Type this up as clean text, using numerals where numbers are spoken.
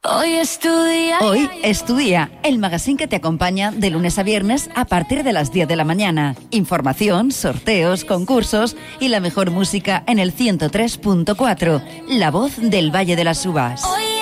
Hoy es tu día, el magazine que te acompaña de lunes a viernes a partir de las 10 de la mañana. Información, sorteos, concursos y la mejor música en el 103.4, la voz del Valle de las Uvas.